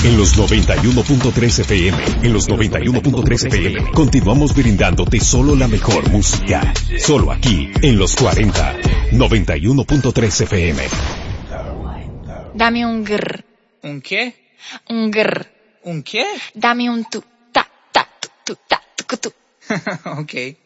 En los 91.3 FM, en los 91.3 FM, continuamos brindándote solo la mejor música. Solo aquí, en los 40, 91.3 FM. Dame un grr. ¿Un qué? Un grr. ¿Un qué? Dame un tu, ta, ta, tu, ta, tu, tu. Ok.